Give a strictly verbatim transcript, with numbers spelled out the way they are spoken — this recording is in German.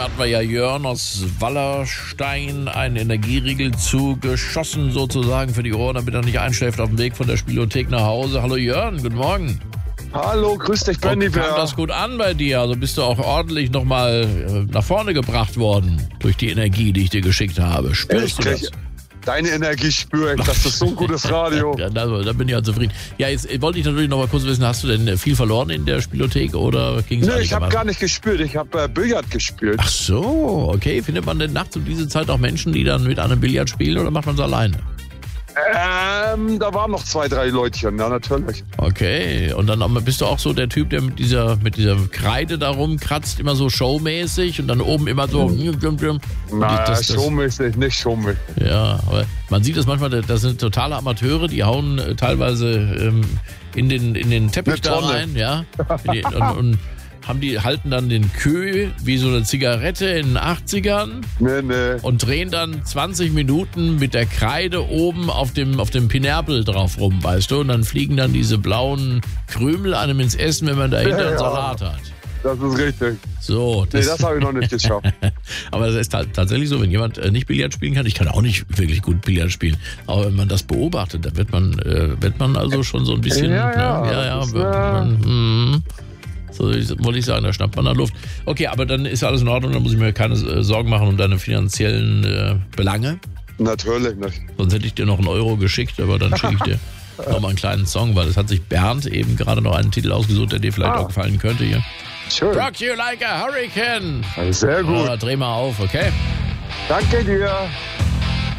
hatten wir ja Jörn aus Wallerstein einen Energieriegel zugeschossen sozusagen für die Ohren, damit er nicht einschläft auf dem Weg von der Spielothek nach Hause. Hallo Jörn, guten Morgen. Hallo, grüß dich, Benny. Und kam das gut an bei dir? Also bist du auch ordentlich nochmal nach vorne gebracht worden durch die Energie, die ich dir geschickt habe. Spürst du das? Deine Energie spüre ich, das ist so ein gutes Radio. Ja, da, da bin ich ja zufrieden. Ja, jetzt wollte ich natürlich noch mal kurz wissen, hast du denn viel verloren in der Spielothek oder ging es Nö, ich habe gar nicht gespielt, ich habe äh, Billard gespielt. Ach so, okay. Findet man denn nachts um diese Zeit auch Menschen, die dann mit einem Billard spielen oder macht man es alleine? Ähm, da waren noch zwei, drei Leutchen, ja, natürlich. Okay, und dann bist du auch so der Typ, der mit dieser, mit dieser Kreide da rumkratzt, immer so showmäßig und dann oben immer so... Hm. Na, das, das, showmäßig, nicht showmäßig. Ja, aber man sieht das manchmal, das sind totale Amateure, die hauen äh, teilweise ähm, in, den, in den Teppich da rein, ja, die, und, und haben die, halten dann den Kö wie so eine Zigarette in den achtzigern nee, nee. und drehen dann zwanzig Minuten mit der Kreide oben auf dem, auf dem Pinerpel drauf rum, weißt du? Und dann fliegen dann diese blauen Krümel einem ins Essen, wenn man dahinter ja, einen Salat hat. Das ist richtig. So, das, nee, das habe ich noch nicht geschafft. Aber das ist tatsächlich so, wenn jemand nicht Billard spielen kann, ich kann auch nicht wirklich gut Billard spielen, aber wenn man das beobachtet, dann wird man, äh, wird man also schon so ein bisschen... Ja, ja, ne, ja, ja, ist, man, hm, so wollte ich sagen, da schnappt man an Luft. Okay, aber dann ist alles in Ordnung, dann muss ich mir keine äh, Sorgen machen um deine finanziellen äh, Belange. Natürlich nicht. Sonst hätte ich dir noch einen Euro geschickt, aber dann schicke ich dir nochmal einen kleinen Song, weil es hat sich Bernd eben gerade noch einen Titel ausgesucht, der dir vielleicht ah. auch gefallen könnte hier. Schön. Rock you like a hurricane. Sehr gut. Ja, dreh mal auf, okay? Danke dir.